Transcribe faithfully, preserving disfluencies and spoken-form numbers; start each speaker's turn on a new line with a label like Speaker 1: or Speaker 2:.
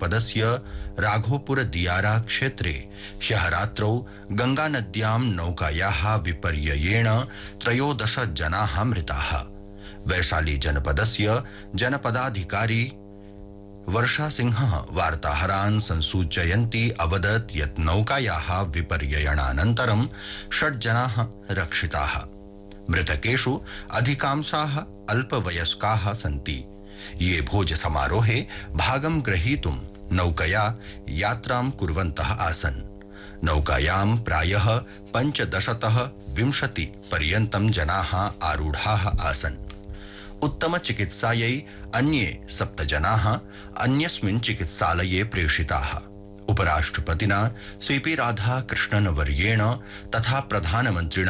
Speaker 1: जनपदस्य राघोपुर दियारा क्षेत्रे ह्यः रात्रौ गंगानद्यां नौकायाः विपर्ययेण त्रयोदश जनाः मृताः। वैशाली जनपदस्य जनपदाधिकारी वर्षासिंहः वार्ताहरान् संसूचयन्ती अवदत् यत् नौकायाः विपर्ययनानन्तरं षड् जनाः रक्षिताः। मृतकेषु अधिकांशाः अल्पवयस्काः सन्ति, ये भोज समारोहे भागं ग्रहीतुं नौकया यात्रां कुर्वन्तः आसन्। नौकायां प्रायः पञ्चदशतः विंशति पर्यन्तं जनाः आरूढाः आसन्। उत्तम चिकित्सायै अन्ये सप्त जनाः अन्यस्मिन् चिकित्सालये प्रेषिताः। उपराष्ट्रपतिना सीपी राधाकृष्णन वर्येण तथा प्रधानमन्त्रिणा